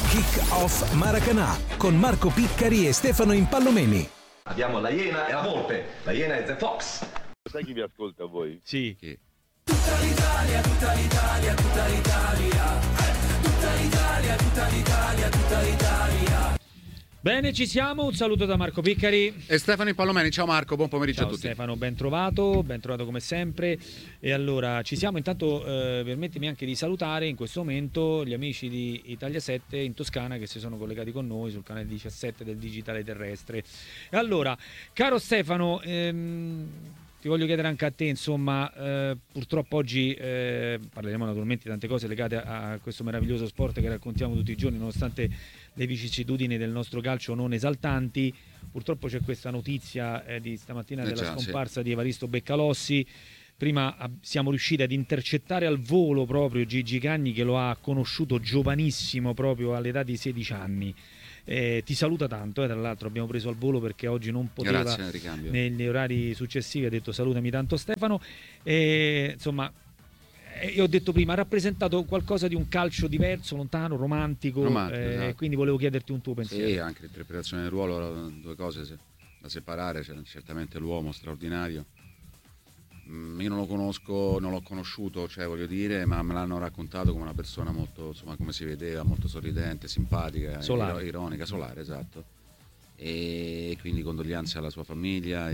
Kick Off Maracanã con Marco Piccari e Stefano Impallomeni. Abbiamo la Iena e la Volpe. La Iena è The Fox. Sai chi vi ascolta a voi? Sì. Chi? Tutta l'Italia, tutta l'Italia, tutta l'Italia. Tutta l'Italia, tutta l'Italia, tutta l'Italia. Bene, ci siamo. Un saluto da Marco Piccari e Stefano Impallomeni. Ciao Marco, buon pomeriggio a tutti. Stefano, ben trovato come sempre. E allora ci siamo. Intanto permettimi anche di salutare in questo momento gli amici di Italia 7 in Toscana che si sono collegati con noi sul canale 17 del Digitale Terrestre. E allora, caro Stefano, ti voglio chiedere anche a te, insomma, purtroppo oggi parleremo naturalmente di tante cose legate a questo meraviglioso sport che raccontiamo tutti i giorni, nonostante le vicissitudini del nostro calcio non esaltanti. Purtroppo c'è questa notizia di stamattina della scomparsa di Evaristo Beccalossi. Prima siamo riusciti ad intercettare al volo proprio Gigi Cagni, che lo ha conosciuto giovanissimo, proprio all'età di 16 anni. Ti saluta tanto, tra l'altro abbiamo preso al volo perché oggi non poteva. Grazie, negli orari successivi ha detto salutami tanto Stefano, insomma io ho detto prima ha rappresentato qualcosa di un calcio diverso, lontano, romantico, esatto. Quindi volevo chiederti un tuo pensiero. Sì, anche l'interpretazione del ruolo, due cose da separare. C'è certamente l'uomo straordinario. Io non lo conosco, non l'ho conosciuto, voglio dire, ma me l'hanno raccontato come una persona molto, insomma, come si vedeva, molto sorridente, simpatica, ironica, solare, esatto. E quindi condoglianze alla sua famiglia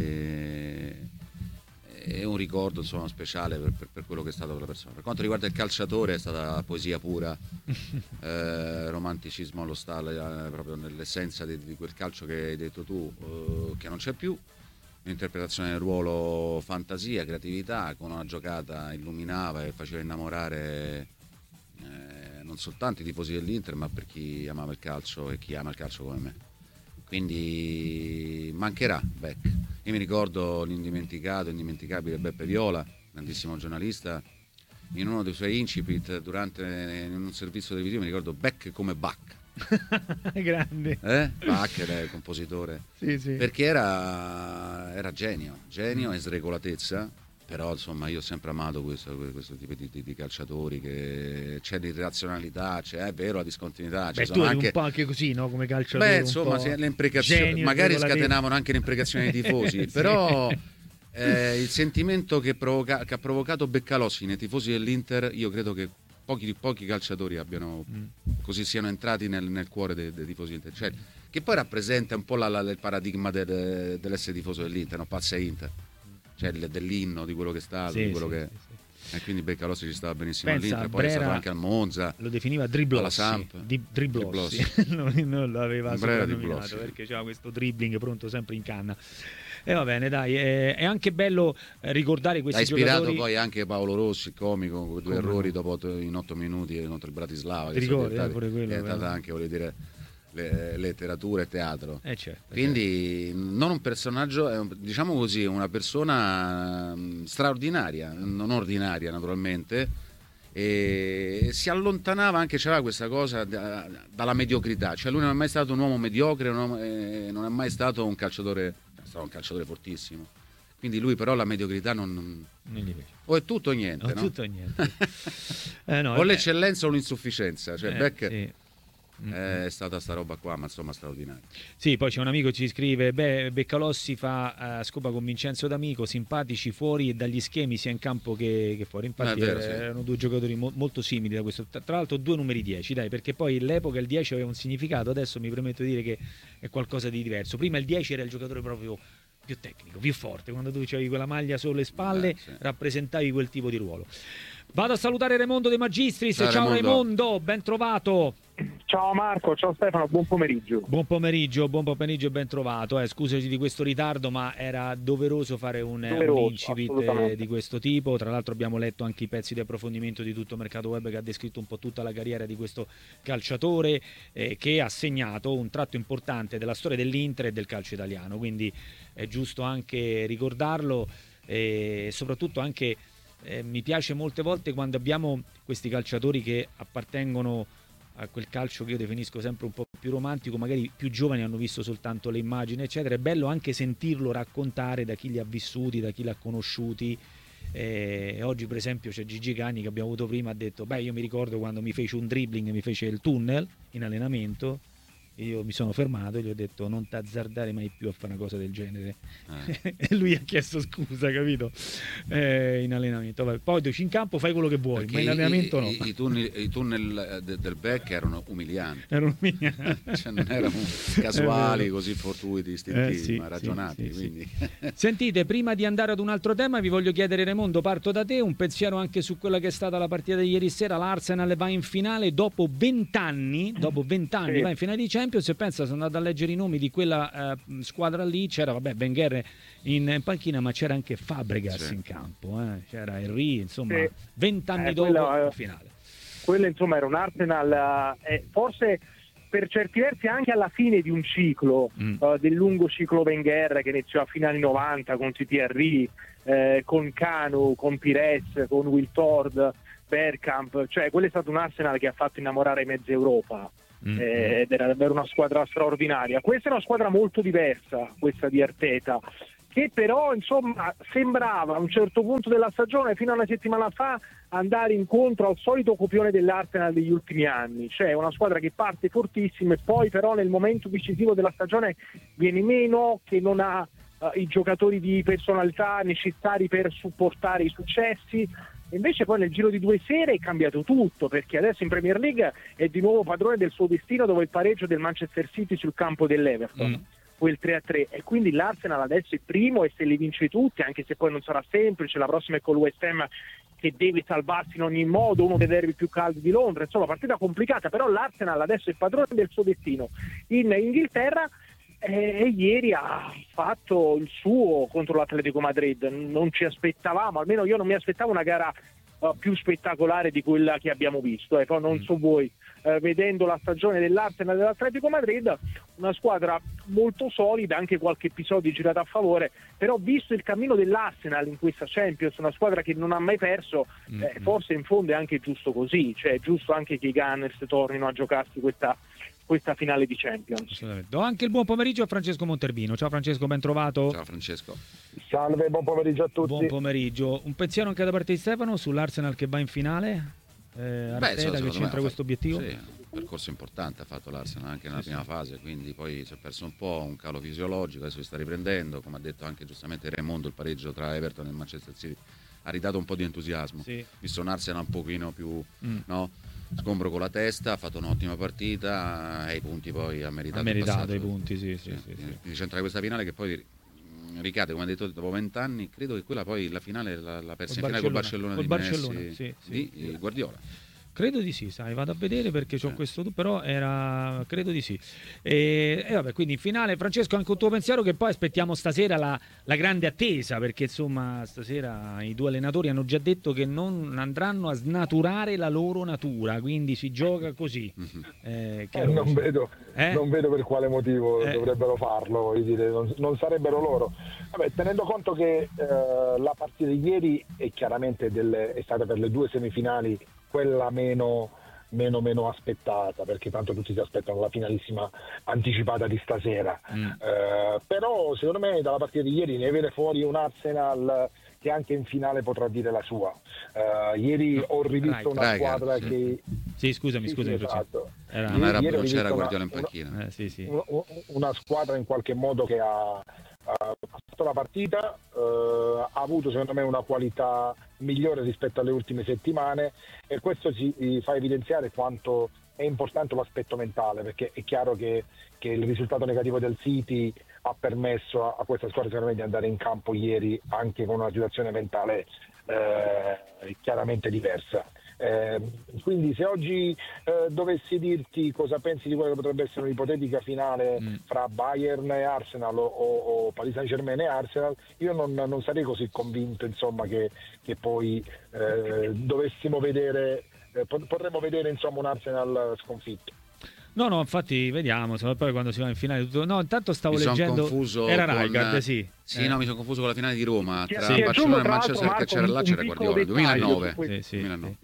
e un ricordo, insomma, speciale per quello che è stato quella persona. Per quanto riguarda il calciatore, è stata poesia pura, romanticismo allo stalle, proprio nell'essenza di quel calcio che hai detto tu, che non c'è più. Un'interpretazione del ruolo, fantasia, creatività, con una giocata illuminava e faceva innamorare non soltanto i tifosi dell'Inter, ma per chi amava il calcio e chi ama il calcio come me. Quindi mancherà Beck. Io mi ricordo indimenticabile Beppe Viola, grandissimo giornalista, in uno dei suoi incipit in un servizio televisivo mi ricordo Beck come Bach. Grande. Bach era il compositore. Sì. Perché era genio e sregolatezza. Però insomma io ho sempre amato questo tipo di calciatori, che c'è l'irrazionalità, è vero, la discontinuità. Beh, tu eri un po' anche così, no? Come calciatore. Beh, insomma, le imprecazioni magari scatenavano anche le imprecazioni dei tifosi. Sì. Però il sentimento che ha provocato Beccalossi nei tifosi dell'Inter, io credo che pochi calciatori abbiano così siano entrati nel cuore dei tifosi dell'Inter, che poi rappresenta un po' il paradigma dell'essere tifoso dell'Inter, no? Pazza Inter, dell'inno, di quello che è stato, sì, di quello che sì. E quindi Beccalossi ci stava benissimo Pensa, all'Inter, poi è stato anche al Monza, lo definiva driblossi, alla Samp. Driblossi. non lo aveva soprannominato perché c'era questo dribbling pronto sempre in canna. E va bene, dai, è anche bello ricordare questi giocatori. Ha ispirato poi anche Paolo Rossi, il comico, con 2 errori in 8 minuti contro il Bratislava. Ti ricordi, pure quello, è stata anche, voglio dire, letteratura e teatro. Certo, quindi non un personaggio, diciamo così, una persona straordinaria, non ordinaria naturalmente, e si allontanava anche, c'era questa cosa dalla mediocrità, lui non è mai stato un uomo mediocre, non è mai stato un calciatore, è stato un calciatore fortissimo, quindi lui però la mediocrità non gli piace. O è tutto o niente, no? Tutto o niente. O l'eccellenza o l'insufficienza, Beck sì. è stata sta roba qua, ma insomma straordinaria. Sì, poi c'è un amico che ci scrive: Beccalossi fa scopa con Vincenzo D'Amico, simpatici fuori e dagli schemi sia in campo che fuori. Infatti erano 2 giocatori molto simili da questo. Tra l'altro 2 numeri 10, dai, perché poi all'epoca il 10 aveva un significato, adesso mi permetto di dire che è qualcosa di diverso. Prima il 10 era il giocatore proprio più tecnico, più forte, quando tu avevi quella maglia sulle spalle rappresentavi quel tipo di ruolo. Vado a salutare Raimondo De Magistris. Ciao Raimondo, ben trovato. Ciao Marco, ciao Stefano, buon pomeriggio. Buon pomeriggio e ben trovato. Scusaci di questo ritardo, ma era doveroso fare un incipit di questo tipo. Tra l'altro abbiamo letto anche i pezzi di approfondimento di Tutto Mercato Web, che ha descritto un po' tutta la carriera di questo calciatore, che ha segnato un tratto importante della storia dell'Inter e del calcio italiano, quindi è giusto anche ricordarlo, e soprattutto anche mi piace molte volte quando abbiamo questi calciatori che appartengono a quel calcio che io definisco sempre un po' più romantico, magari più giovani hanno visto soltanto le immagini eccetera. È bello anche sentirlo raccontare da chi li ha vissuti, da chi li ha conosciuti. Oggi per esempio c'è Gigi Cagni che abbiamo avuto prima, ha detto io mi ricordo quando mi fece un dribbling, mi fece il tunnel, in allenamento. Io mi sono fermato e gli ho detto non t'azzardare mai più a fare una cosa del genere. E lui ha chiesto scusa, capito? In allenamento. Vabbè, poi tu in campo fai quello che vuoi, Perché ma in allenamento no. I tunnel del Beck erano umilianti. Cioè, non erano casuali, così fortuiti, istintivi, sì, ma ragionati. sì. Quindi. Sentite, prima di andare ad un altro tema vi voglio chiedere, Raimondo, parto da te, un pensiero anche su quella che è stata la partita di ieri sera. L'Arsenal va in finale dopo 20 anni Sì. va in finale di Champions. E pensa, sono andato a leggere i nomi di quella squadra lì, c'era Wenger in panchina, ma c'era anche Fabregas in campo, c'era Henry, insomma, 20 anni dopo in finale. Quello insomma era un Arsenal forse per certi versi anche alla fine di un ciclo, del lungo ciclo Wenger che iniziò a fine anni 90 con Thierry, con Kanu, con Pires, con Wiltord, Bergkamp, cioè quello è stato un Arsenal che ha fatto innamorare mezza Europa. Ed era davvero una squadra straordinaria. Questa è una squadra molto diversa, questa di Arteta, che però insomma sembrava a un certo punto della stagione, fino a una settimana fa, andare incontro al solito copione dell'Arsenal degli ultimi anni, cioè una squadra che parte fortissima e poi però nel momento decisivo della stagione viene meno, che non ha i giocatori di personalità necessari per supportare i successi. Invece poi nel giro di 2 sere è cambiato tutto, perché adesso in Premier League è di nuovo padrone del suo destino, dopo il pareggio del Manchester City sul campo dell'Everton, quel 3-3, e quindi l'Arsenal adesso è primo e se li vince tutti, anche se poi non sarà semplice, la prossima è con l'West Ham che deve salvarsi in ogni modo, uno dei derby più caldi di Londra, insomma partita complicata, però l'Arsenal adesso è padrone del suo destino in Inghilterra. E ieri ha fatto il suo contro l'Atletico Madrid. Non ci aspettavamo, almeno io non mi aspettavo una gara più spettacolare di quella che abbiamo visto, e poi non so voi, vedendo la stagione dell'Arsenal e dell'Atletico Madrid, una squadra molto solida, anche qualche episodio girato a favore, però visto il cammino dell'Arsenal in questa Champions, una squadra che non ha mai perso, forse in fondo è anche giusto così, cioè è giusto anche che i Gunners tornino a giocarsi questa finale di Champions. Do anche il buon pomeriggio a Francesco Monterbino. Ciao Francesco, ben trovato. Ciao Francesco. Salve, buon pomeriggio a tutti. Buon pomeriggio. Un pensiero anche da parte di Stefano sull'Arsenal che va in finale? Arteta che c'entra questo obiettivo? Sì, un percorso importante ha fatto l'Arsenal anche nella prima fase, quindi poi si è perso un po', un calo fisiologico, adesso si sta riprendendo, come ha detto anche giustamente Raimondo, il pareggio tra Everton e Manchester City ha ridato un po' di entusiasmo, visto un Arsenal un pochino più sgombro con la testa, ha fatto un'ottima partita e i punti poi ha meritato i punti, sì. Di centrare questa finale che poi ricade, come ha detto, dopo 20 anni, credo che quella poi la finale la persa in finale col Barcellona di Guardiola. Credo di sì, sai, vado a vedere perché c'ho questo, però credo di sì. E vabbè, quindi in finale, Francesco, anche un tuo pensiero, che poi aspettiamo stasera la grande attesa, perché insomma stasera i due allenatori hanno già detto che non andranno a snaturare la loro natura, quindi si gioca così. Non vedo per quale motivo dovrebbero farlo, voglio dire, non sarebbero loro. Vabbè, tenendo conto che la partita di ieri è chiaramente è stata per le 2 semifinali quella meno aspettata, perché tanto tutti si aspettano la finalissima anticipata di stasera, però secondo me dalla partita di ieri ne viene fuori un Arsenal che anche in finale potrà dire la sua. Ieri ho rivisto una squadra che... Sì, scusami. Esatto. Non c'era Guardiola in panchina. Una squadra in qualche modo che ha fatto la partita, ha avuto secondo me una qualità migliore rispetto alle ultime settimane, e questo si fa evidenziare quanto è importante l'aspetto mentale, perché è chiaro che il risultato negativo del City ha permesso a questa squadra secondo me di andare in campo ieri anche con una situazione mentale chiaramente diversa. Quindi se oggi dovessi dirti cosa pensi di quella che potrebbe essere un'ipotetica finale fra Bayern e Arsenal o Paris Saint-Germain e Arsenal, io non sarei così convinto, insomma, che poi dovessimo vedere, potremmo vedere insomma un Arsenal sconfitto. No, infatti vediamo, poi quando si va in finale tutto... No, intanto stavo leggendo... Era Rijkaard, sì. No, mi sono confuso con la finale di Roma tra Sì, Barcellona e tra Manchester, l'altro, perché c'era là, c'era Guardiola, 2009. Sì. 2009.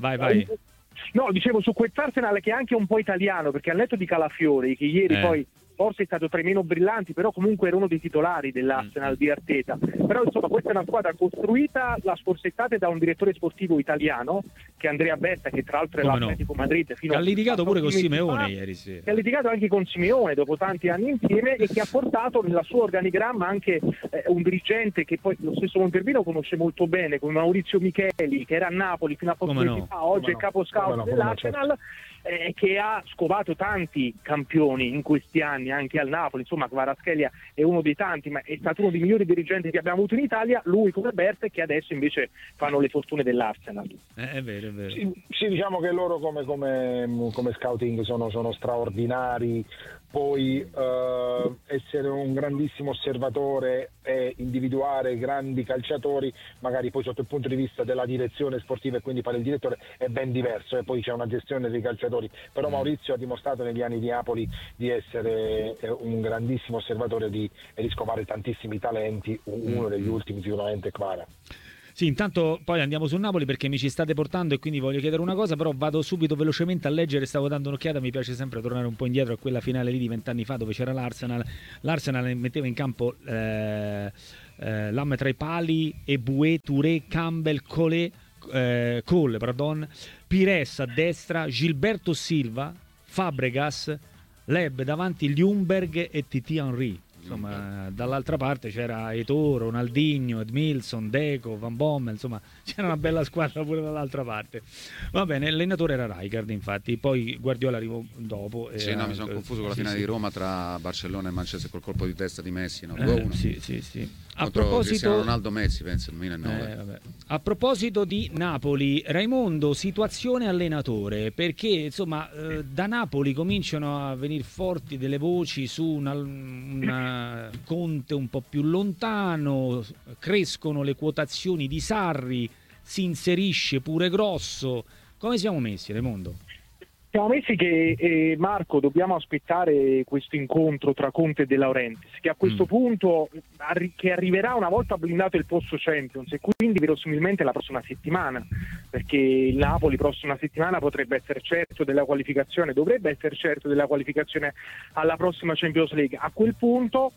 Vai. No, dicevo su quest'Arsenal che è anche un po' italiano, perché al netto di Calafiori, che ieri poi forse è stato tra i meno brillanti, però comunque era uno dei titolari dell'Arsenal di Arteta. Però insomma questa è una squadra costruita la scorsa estate da un direttore sportivo italiano, che è Andrea Berta, che tra l'altro è l'Atletico Madrid fino ha litigato pure con Simeone fa, ieri sera, che ha litigato anche con Simeone dopo tanti anni insieme, e che ha portato nella sua organigramma anche un dirigente che poi lo stesso Monterbino conosce molto bene, come Maurizio Micheli, che era a Napoli fino a pochi mesi fa, oggi è capo scout dell'Arsenal, che ha scovato tanti campioni in questi anni anche al Napoli. Insomma, Kvaratskhelia è uno dei tanti, ma è stato uno dei migliori dirigenti che abbiamo avuto in Italia, lui come Berta, che adesso invece fanno le fortune dell'Arsenal. È vero, è vero. Sì, diciamo che loro come scouting sono straordinari. Poi essere un grandissimo osservatore e individuare grandi calciatori, magari poi sotto il punto di vista della direzione sportiva e quindi fare il direttore, è ben diverso, e poi c'è una gestione dei calciatori. Però Maurizio ha dimostrato negli anni di Napoli di essere un grandissimo osservatore e di scovare tantissimi talenti, uno degli ultimi sicuramente Kvara. Sì, intanto poi andiamo sul Napoli perché mi ci state portando e quindi voglio chiedere una cosa, però vado subito velocemente a leggere, stavo dando un'occhiata, mi piace sempre tornare un po' indietro a quella finale lì di 20 anni fa dove c'era l'Arsenal metteva in campo Lam tra i pali, Eboué, Touré, Campbell, Cole, Pires a destra, Gilberto Silva, Fabregas, Leb davanti, Ljungberg e Titi Henry. Insomma, dall'altra parte c'era Eto'o, Ronaldinho, Edmilson, Deco, Van Bommel, insomma c'era una bella squadra pure dall'altra parte. Va bene, l'allenatore era Rijkaard, infatti, poi Guardiola arrivò dopo. Sì, mi sono confuso con la finale di Roma tra Barcellona e Manchester col colpo di testa di Messi, no? 2-1. Sì. A proposito Cristiano Ronaldo Messi, penso, nel 2009. A proposito di Napoli, Raimondo, situazione allenatore, perché insomma da Napoli cominciano a venire forti delle voci su una Conte un po' più lontano, crescono le quotazioni di Sarri, si inserisce pure Grosso. Come siamo messi, Raimondo? Siamo messi che, Marco, dobbiamo aspettare questo incontro tra Conte e De Laurentiis, che a questo punto che arriverà una volta blindato il posto Champions, e quindi verosimilmente la prossima settimana, perché il Napoli prossima settimana potrebbe essere certo della qualificazione, dovrebbe essere certo della qualificazione alla prossima Champions League. A quel punto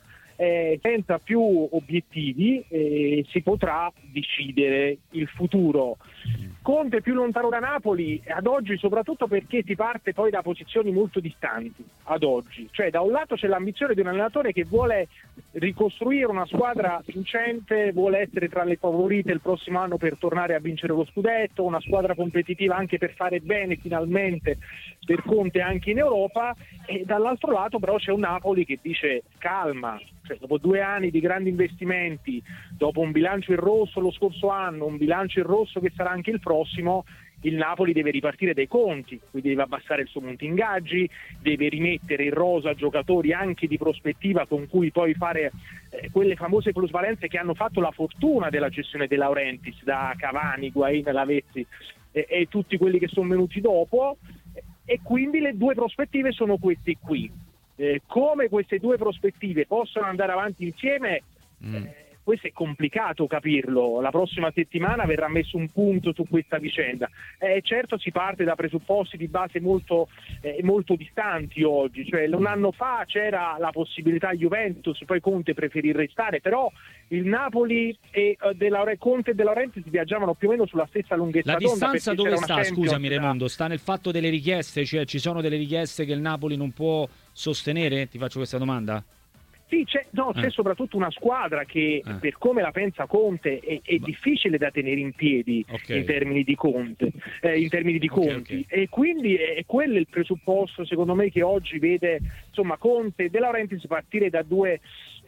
senza più obiettivi si potrà decidere il futuro. Conte è più lontano da Napoli ad oggi, soprattutto perché si parte poi da posizioni molto distanti ad oggi. Cioè, da un lato c'è l'ambizione di un allenatore che vuole ricostruire una squadra vincente, vuole essere tra le favorite il prossimo anno per tornare a vincere lo scudetto, una squadra competitiva anche per fare bene finalmente per Conte anche in Europa, e dall'altro lato però c'è un Napoli che dice calma. Cioè, dopo 2 anni di grandi investimenti, dopo un bilancio in rosso lo scorso anno, un bilancio in rosso che sarà anche il prossimo, il Napoli deve ripartire dai conti, quindi deve abbassare il suo monte ingaggi, deve rimettere in rosa giocatori anche di prospettiva con cui poi fare quelle famose plusvalenze che hanno fatto la fortuna della gestione De Laurentiis, da Cavani, Higuain, Lavezzi e tutti quelli che sono venuti dopo, e quindi le 2 prospettive sono queste qui. Come queste 2 prospettive possono andare avanti insieme, questo è complicato capirlo. La prossima settimana verrà messo un punto su questa vicenda. Certo, si parte da presupposti di base molto distanti oggi. Cioè, un anno fa c'era la possibilità Juventus, poi Conte preferì restare, però il Napoli e Conte e De Laurentiis viaggiavano più o meno sulla stessa lunghezza d'onda. La distanza dove sta? Scusami Raimondo, sta nel fatto delle richieste? Cioè, ci sono delle richieste che il Napoli non può sostenere? Ti faccio questa domanda? Sì, c'è soprattutto una squadra che per come la pensa Conte è difficile da tenere in piedi in termini di conti, e quindi è quello il presupposto secondo me che oggi vede insomma Conte e De Laurentiis partire da due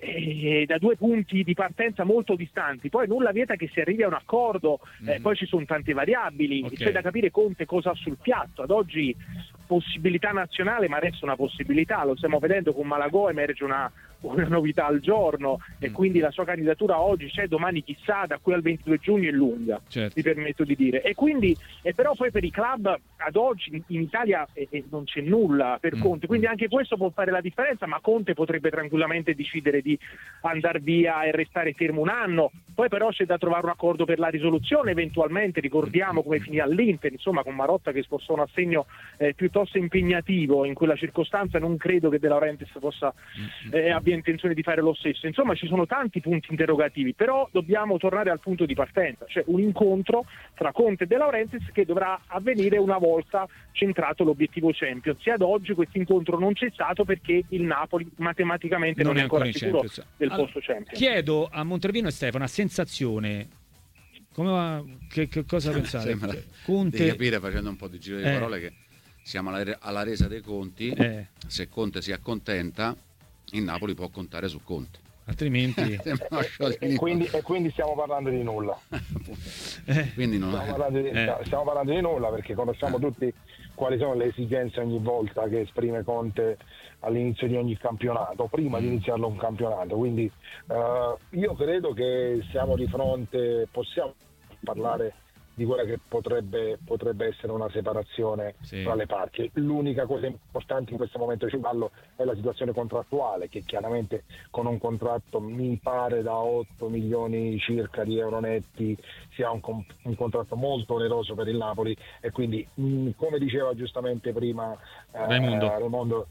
punti di partenza molto distanti. Poi nulla vieta che si arrivi a un accordo, poi ci sono tante variabili, c'è da capire Conte cosa ha sul piatto. Ad oggi possibilità nazionale, ma resta una possibilità, lo stiamo vedendo con Malagò, emerge una novità al giorno, e quindi la sua candidatura oggi c'è, domani chissà, da qui al 22 giugno è lunga, certo. Mi permetto di dire. E quindi, però poi per i club ad oggi in Italia non c'è nulla per Conte, quindi anche questo può fare la differenza, ma Conte potrebbe tranquillamente decidere di andare via e restare fermo un anno. Poi però c'è da trovare un accordo per la risoluzione eventualmente, ricordiamo come finì all'Inter, insomma, con Marotta che spostò un assegno piuttosto impegnativo in quella circostanza. Non credo che De Laurentiis possa abbia intenzione di fare lo stesso. Insomma, ci sono tanti punti interrogativi, però dobbiamo tornare al punto di partenza, cioè un incontro tra Conte e De Laurentiis che dovrà avvenire una volta centrato l'obiettivo Champions. E ad oggi questo incontro non c'è stato perché il Napoli matematicamente non è ancora sicuro del posto Champions. Chiedo a Montervino e Stefano, a sensazione, come va, che cosa pensate? Conte... Devi capire, facendo un po' di giro di parole, che siamo alla resa dei conti. Se Conte si accontenta, il Napoli può contare su Conte, altrimenti e quindi stiamo parlando di nulla. Quindi stiamo parlando di nulla, perché conosciamo tutti quali sono le esigenze ogni volta che esprime Conte all'inizio di ogni campionato, prima di iniziarlo un campionato. Quindi io credo che siamo di fronte, possiamo parlare di quella che potrebbe essere una separazione tra le parti. L'unica cosa importante in questo momento di ballo è la situazione contrattuale, che chiaramente con un contratto mi pare da 8 milioni circa di euro netti sia un contratto molto oneroso per il Napoli, e quindi come diceva giustamente prima Raimondo,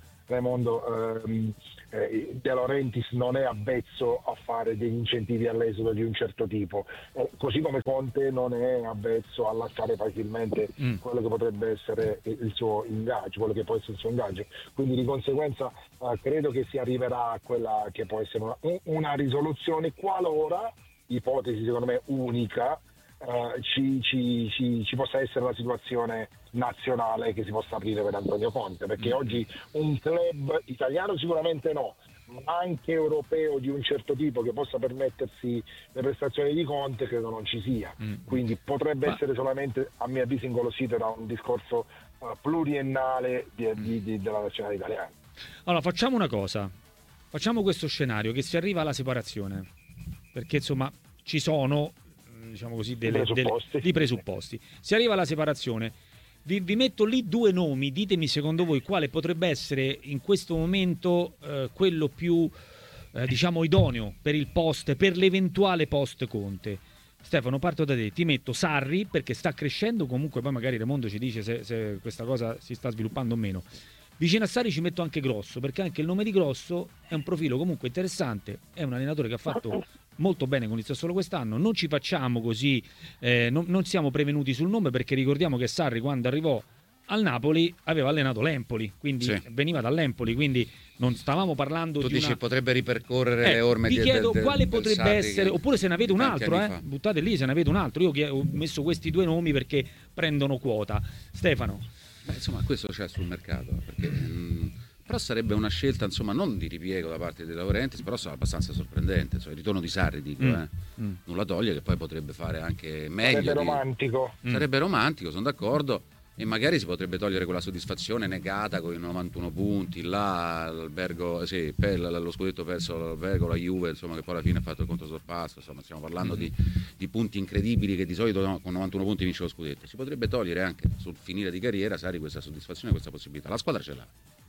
De Laurentiis non è avvezzo a fare degli incentivi all'esodo di un certo tipo, così come Conte non è avvezzo a lasciare facilmente quello che potrebbe essere il suo ingaggio, quello che può essere il suo ingaggio. Quindi di conseguenza credo che si arriverà a quella che può essere una risoluzione, qualora, ipotesi secondo me unica, ci possa essere la situazione nazionale che si possa aprire per Antonio Conte, perché oggi un club italiano sicuramente no, ma anche europeo di un certo tipo che possa permettersi le prestazioni di Conte credo non ci sia. Quindi potrebbe essere solamente, a mio avviso, ingolosito da un discorso pluriennale della nazionale italiana. Allora facciamo una cosa, facciamo questo scenario che si arriva alla separazione, perché insomma ci sono, diciamo così, dei presupposti. Si arriva alla separazione, vi metto lì due nomi, ditemi secondo voi quale potrebbe essere in questo momento quello più diciamo idoneo per il post, per l'eventuale post Conte. Stefano, parto da te, ti metto Sarri perché sta crescendo, comunque poi magari Raimondo ci dice se questa cosa si sta sviluppando o meno. Vicino a Sarri ci metto anche Grosso, perché anche il nome di Grosso è un profilo comunque interessante, è un allenatore che ha fatto molto bene con il Sassuolo quest'anno. Non ci facciamo così, non siamo prevenuti sul nome, perché ricordiamo che Sarri, quando arrivò al Napoli, aveva allenato l'Empoli, quindi veniva dall'Empoli, quindi non stavamo parlando di dici potrebbe ripercorrere le orme vi chiedo quale del potrebbe Sarri, essere, oppure se ne avete un altro, buttate lì se ne avete un altro. Io ho messo questi due nomi perché prendono quota. Stefano. Insomma, questo c'è sul mercato, perché però sarebbe una scelta, insomma, non di ripiego da parte dei De Laurentiis, però sarà abbastanza sorprendente. Insomma, il ritorno di Sarri, dico, nulla toglie che poi potrebbe fare anche meglio. Sarebbe romantico, sono d'accordo, e magari si potrebbe togliere quella soddisfazione negata con i 91 punti, là l'Albergo, lo scudetto perso all'Albergo, la Juve, insomma, che poi alla fine ha fatto il conto sorpasso. Insomma, stiamo parlando di punti incredibili, che di solito con 91 punti vince lo scudetto. Si potrebbe togliere anche sul finire di carriera Sarri questa soddisfazione, questa possibilità. La squadra ce l'ha.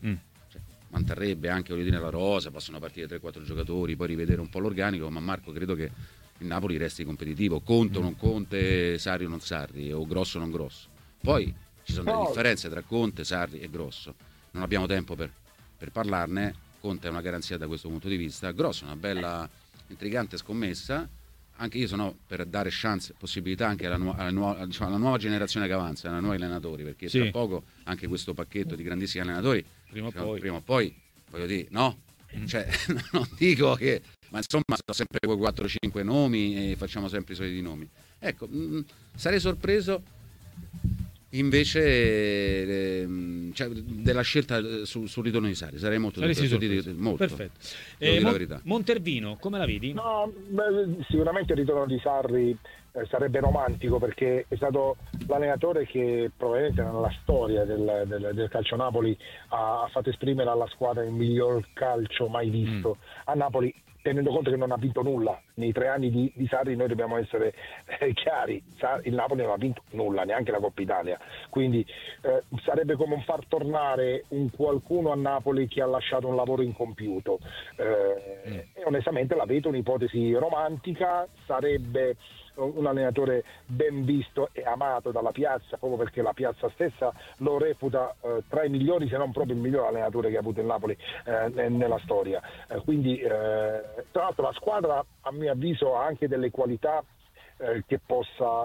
Manterrebbe anche, voglio dire, la rosa, possono partire 3-4 giocatori, poi rivedere un po' l'organico, ma Marco, credo che il Napoli resti competitivo, Conte o non Conte, Sarri o non Sarri, o Grosso o non Grosso. Poi ci sono delle differenze tra Conte, Sarri e Grosso, non abbiamo tempo per parlarne. Conte è una garanzia da questo punto di vista, Grosso è una bella intrigante scommessa. Anche io sono per dare chance, possibilità anche alla nuova generazione che avanza, ai nuovi allenatori, perché tra poco anche questo pacchetto di grandissimi allenatori prima o poi voglio dire, no? Cioè, non dico che, ma insomma sono sempre quei 4-5 nomi e facciamo sempre i soliti nomi. Ecco, sarei sorpreso Invece della scelta sul ritorno di Sarri sarei molto molto. Perfetto. La verità. Montervino, come la vedi? No, sicuramente il ritorno di Sarri sarebbe romantico, perché è stato l'allenatore che probabilmente nella storia del calcio Napoli ha fatto esprimere alla squadra il miglior calcio mai visto a Napoli, tenendo conto che non ha vinto nulla. Nei 3 anni di Sarri noi dobbiamo essere chiari, il Napoli non ha vinto nulla, neanche la Coppa Italia, quindi sarebbe come un far tornare un qualcuno a Napoli che ha lasciato un lavoro incompiuto, e onestamente la vedo un'ipotesi romantica. Sarebbe un allenatore ben visto e amato dalla piazza, proprio perché la piazza stessa lo reputa tra i migliori, se non proprio il miglior allenatore che ha avuto il Napoli nella storia. Quindi tra l'altro la squadra, a mio avviso, ha anche delle qualità che possano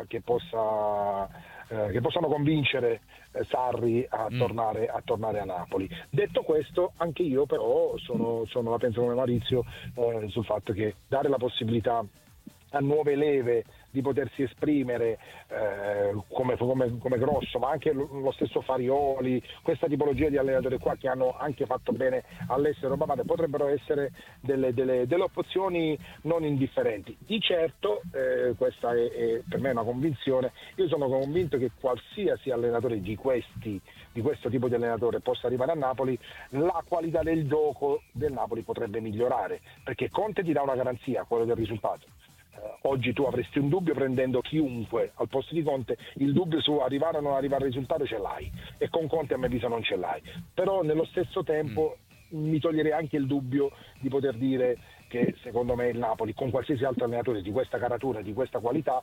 convincere Sarri a tornare a Napoli. Detto questo, anche io però la penso come Maurizio sul fatto che dare la possibilità a nuove leve di potersi esprimere come Grosso, ma anche lo stesso Farioli, questa tipologia di allenatori qua che hanno anche fatto bene all'estero, ma potrebbero essere delle opzioni non indifferenti. Di certo, questa è per me una convinzione, io sono convinto che qualsiasi allenatore di questo tipo di allenatore possa arrivare a Napoli, la qualità del gioco del Napoli potrebbe migliorare, perché Conte ti dà una garanzia, quello del risultato. Oggi tu avresti un dubbio prendendo chiunque al posto di Conte, il dubbio su arrivare o non arrivare al risultato ce l'hai, e con Conte a mio avviso non ce l'hai. Però nello stesso tempo mi toglierei anche il dubbio di poter dire che secondo me il Napoli, con qualsiasi altro allenatore di questa caratura, di questa qualità,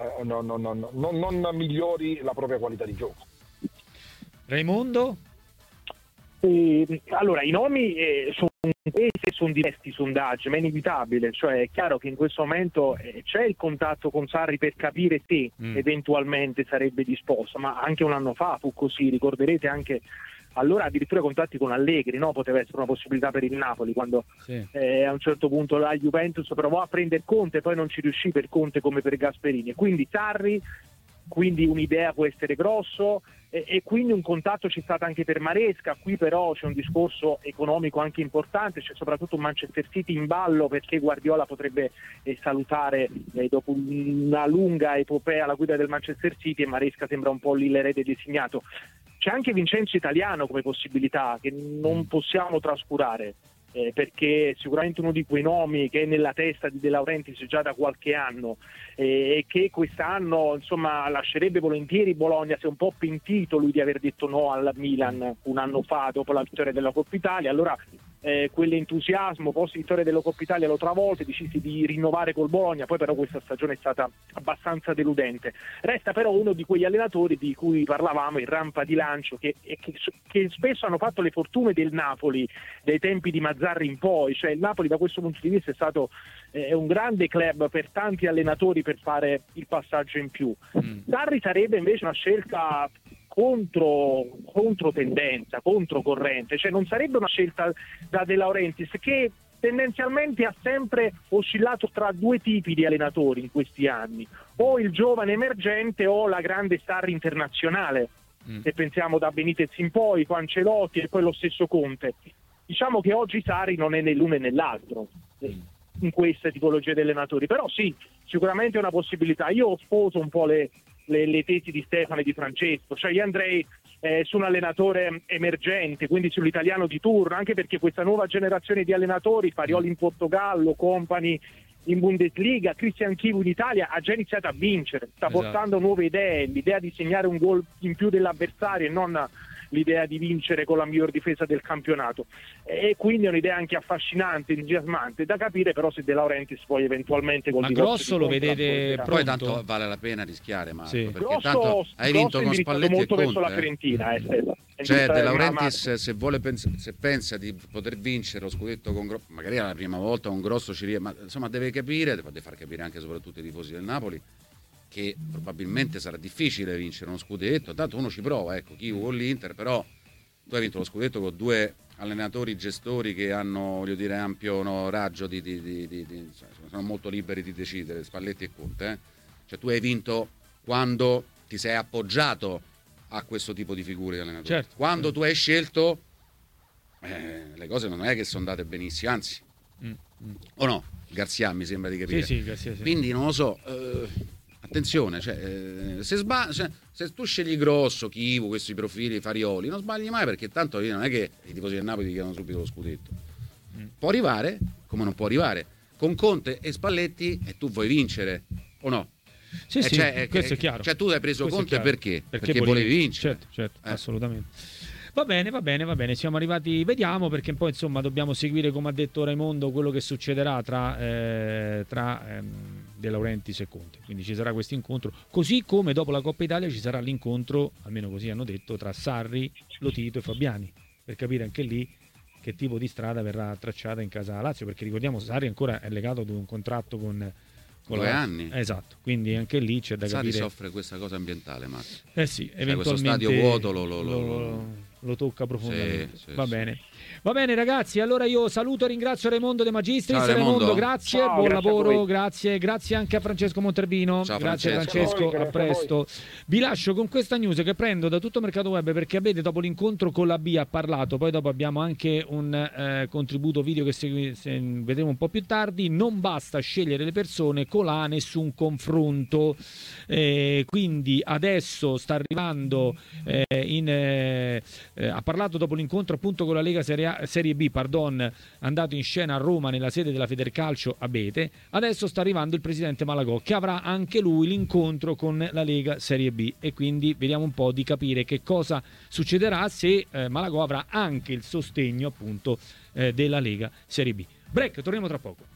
non migliori la propria qualità di gioco. Raimondo? Allora, i nomi sono diversi sondaggi, ma è inevitabile, cioè è chiaro che in questo momento c'è il contatto con Sarri per capire se eventualmente sarebbe disposto, ma anche un anno fa fu così, ricorderete anche allora addirittura contatti con Allegri, no? Poteva essere una possibilità per il Napoli, quando a un certo punto la Juventus provò a prendere Conte, poi non ci riuscì per Conte come per Gasperini, e quindi Sarri, quindi un'idea può essere Grosso, e quindi un contatto c'è stato anche per Maresca. Qui però c'è un discorso economico anche importante, c'è soprattutto un Manchester City in ballo, perché Guardiola potrebbe salutare dopo una lunga epopea alla guida del Manchester City, e Maresca sembra un po' lì l'erede designato. C'è anche Vincenzo Italiano come possibilità che non possiamo trascurare, perché è sicuramente uno di quei nomi che è nella testa di De Laurentiis già da qualche anno, e che quest'anno insomma lascerebbe volentieri Bologna. Si è un po' pentito lui di aver detto no al Milan un anno fa dopo la vittoria della Coppa Italia, allora quell'entusiasmo post vittoria della Coppa Italia lo travolse, decisi di rinnovare col Bologna, poi però questa stagione è stata abbastanza deludente. Resta però uno di quegli allenatori di cui parlavamo, in rampa di lancio, che spesso hanno fatto le fortune del Napoli dai tempi di Mazzarri in poi, cioè il Napoli da questo punto di vista è stato un grande club per tanti allenatori per fare il passaggio in più. Sarri sarebbe invece una scelta contro tendenza, controcorrente, cioè non sarebbe una scelta da De Laurentiis, che tendenzialmente ha sempre oscillato tra due tipi di allenatori in questi anni, o il giovane emergente o la grande star internazionale, se pensiamo da Benitez in poi, con Ancelotti e poi lo stesso Conte. Diciamo che oggi Sarri non è né l'uno né l'altro in questa tipologia di allenatori, però sì, sicuramente è una possibilità. Io sposo un po' le tesi di Stefano e di Francesco, cioè io andrei su un allenatore emergente, quindi sull'italiano di turno, anche perché questa nuova generazione di allenatori, Farioli in Portogallo, Company in Bundesliga, Christian Chivu in Italia, ha già iniziato a vincere, sta portando nuove idee, l'idea di segnare un gol in più dell'avversario e non l'idea di vincere con la miglior difesa del campionato, e quindi è un'idea anche affascinante, entusiasmante, da capire però se De Laurentiis poi eventualmente col Grosso lo vedete pronto? Poi tanto vale la pena rischiare, Marco, perché Grosso, tanto hai vinto con Spalletti molto e verso la Conte, Fiorentina, cioè De Laurentiis se pensa di poter vincere lo scudetto con Grosso, magari è la prima volta con Grosso ma insomma deve capire, deve far capire anche soprattutto ai tifosi del Napoli che probabilmente sarà difficile vincere uno scudetto, tanto uno ci prova, ecco, chi o l'Inter, però tu hai vinto lo scudetto con due allenatori gestori che hanno, voglio dire, ampio raggio sono molto liberi di decidere, Spalletti e Conte, cioè tu hai vinto quando ti sei appoggiato a questo tipo di figure di allenatore. Certo. Quando tu hai scelto, le cose non è che sono andate benissimo, anzi, o no? Garzia mi sembra di capire. Sì, Garzia, sì. Quindi non lo so, attenzione, se tu scegli Grosso, Chivu, questi profili, Farioli, non sbagli mai, perché tanto non è che i tifosi del Napoli ti chiedono subito lo scudetto. Può arrivare, come non può arrivare, con Conte e Spalletti, e tu vuoi vincere, o no? Sì, questo è chiaro. Cioè tu hai preso Questo Conte perché? Perché volevi vincere. Certo, assolutamente. Va bene, siamo arrivati, vediamo, perché poi insomma dobbiamo seguire, come ha detto Raimondo, quello che succederà tra De Laurentiis e Conte. Quindi ci sarà questo incontro, così come dopo la Coppa Italia ci sarà l'incontro, almeno così hanno detto, tra Sarri, Lotito e Fabiani, per capire anche lì che tipo di strada verrà tracciata in casa Lazio, perché ricordiamo Sarri ancora è legato ad un contratto con 2 anni. Esatto, quindi anche lì c'è da capire. Sarri soffre questa cosa ambientale, Marco. Sì, eventualmente questo stadio vuoto lo tocca profondamente. Sì, Va bene ragazzi, allora io saluto e ringrazio Raimondo De Magistris. Ciao, Raimondo, grazie, ciao, buon grazie lavoro, grazie anche a Francesco Monterbino. Ciao, grazie Francesco. a presto. Vi lascio con questa news che prendo da tutto Mercato Web, perché avete, dopo l'incontro con la B, ha parlato, poi dopo abbiamo anche un contributo video che vedremo un po' più tardi. Non basta scegliere le persone, colà nessun confronto, quindi adesso sta arrivando ha parlato dopo l'incontro appunto con la Lega Serie B, andato in scena a Roma nella sede della Federcalcio Abete. Adesso sta arrivando il presidente Malagò, che avrà anche lui l'incontro con la Lega Serie B, e quindi vediamo un po' di capire che cosa succederà, se Malagò avrà anche il sostegno appunto della Lega Serie B. Break, torniamo tra poco.